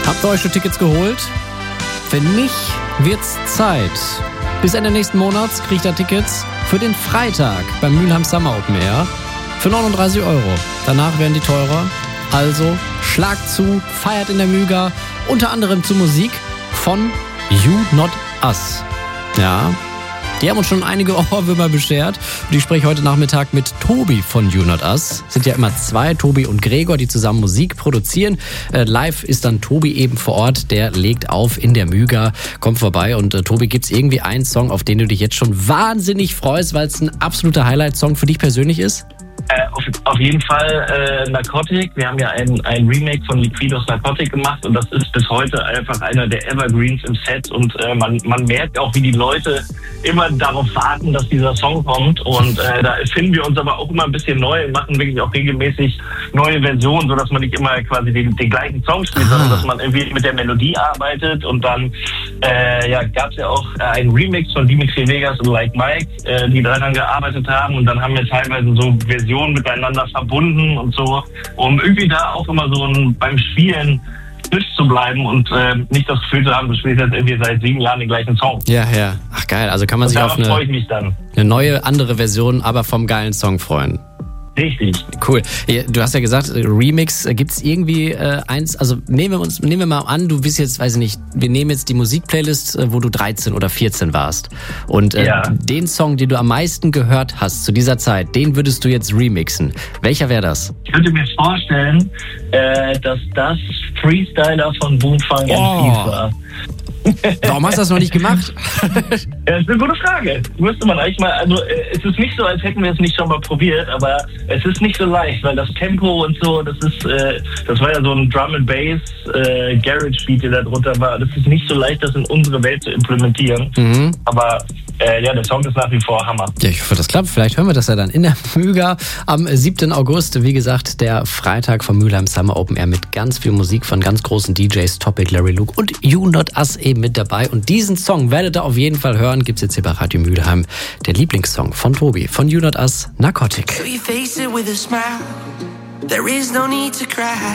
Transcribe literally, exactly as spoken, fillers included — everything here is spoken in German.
Habt ihr euch schon Tickets geholt? Wenn nicht, wird's Zeit. Bis Ende nächsten Monats kriegt ihr Tickets für den Freitag beim Mülheim Summer Open Air für neununddreißig Euro. Danach werden die teurer. Also schlagt zu, feiert in der Müga, unter anderem zu Musik von You Not Us. Ja, die haben uns schon einige Ohrwürmer beschert. Und ich spreche heute Nachmittag mit Tobi von You Not Us. Sind ja immer zwei, Tobi und Gregor, die zusammen Musik produzieren. Äh, live ist dann Tobi eben vor Ort, der legt auf in der Müga. Kommt vorbei und äh, Tobi, gibt's irgendwie einen Song, auf den du dich jetzt schon wahnsinnig freust, weil es ein absoluter Highlight-Song für dich persönlich ist? Äh, auf, auf jeden Fall äh, Narcotic. Wir haben ja ein, ein Remake von Liquidos Narcotic gemacht und das ist bis heute einfach einer der Evergreens im Set und äh, man, man merkt auch, wie die Leute immer darauf warten, dass dieser Song kommt und äh, da finden wir uns aber auch immer ein bisschen neu und machen wirklich auch regelmäßig neue Versionen, sodass man nicht immer quasi den, den gleichen Song spielt, sondern dass man irgendwie mit der Melodie arbeitet und dann äh, ja, gab es ja auch äh, einen Remix von Dimitri Vegas und Like Mike, äh, die daran gearbeitet haben und dann haben wir teilweise so Versionen miteinander verbunden und so, um irgendwie da auch immer so ein, beim Spielen frisch zu bleiben und äh, nicht das Gefühl zu haben, du spielst jetzt irgendwie seit sieben Jahren den gleichen Song. Ja, ja. Ach geil, also kann man und sich auf eine, freue ich mich dann. eine neue, andere Version, aber vom geilen Song freuen. Richtig. Cool. Du hast ja gesagt, Remix, gibt's irgendwie äh, eins, also nehmen wir uns, nehmen wir mal an, du bist jetzt, weiß ich nicht, wir nehmen jetzt die Musikplaylist, wo du dreizehn oder vierzehn warst. Und äh, ja. den Song, den du am meisten gehört hast zu dieser Zeit, den würdest du jetzt remixen. Welcher wäre das? Ich könnte mir vorstellen, äh, dass das Freestyler von Boomfunk oh. M Cs war. Warum hast du das noch nicht gemacht? Ja, das ist eine gute Frage. Müsste man eigentlich mal, also es ist nicht so, als hätten wir es nicht schon mal probiert, aber es ist nicht so leicht, weil das Tempo und so, das ist, äh, das war ja so ein Drum and Bass äh, Garage Beat, der da drunter war. Das ist nicht so leicht, das in unsere Welt zu implementieren. Mhm. Aber äh, ja, der Song ist nach wie vor Hammer. Ja, ich hoffe, das klappt. Vielleicht hören wir das ja dann in der Müga am siebten August. Wie gesagt, der Freitag vom Mülheim Summer Open Air mit ganz viel Musik von ganz großen D Js, Topic, Larry Luke und You Not Us eben mit dabei. Und diesen Song werdet ihr auf jeden Fall hören. Gibt's jetzt hier bei Radio Mülheim. Der Lieblingssong von Tobi, von You Not Us, Narcotic. Face it with a smile. There is no need to cry.